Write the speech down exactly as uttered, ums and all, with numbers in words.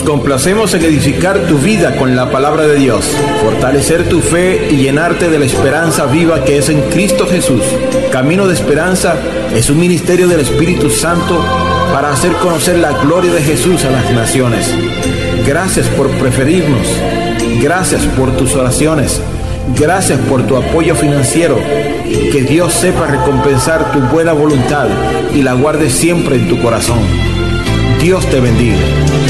Nos complacemos en edificar tu vida con la palabra de Dios, fortalecer tu fe y llenarte de la esperanza viva que es en Cristo Jesús. Camino de Esperanza es un ministerio del Espíritu Santo para hacer conocer la gloria de Jesús a las naciones. Gracias por preferirnos. Gracias por tus oraciones. Gracias por tu apoyo financiero. Que Dios sepa recompensar tu buena voluntad y la guarde siempre en tu corazón. Dios te bendiga.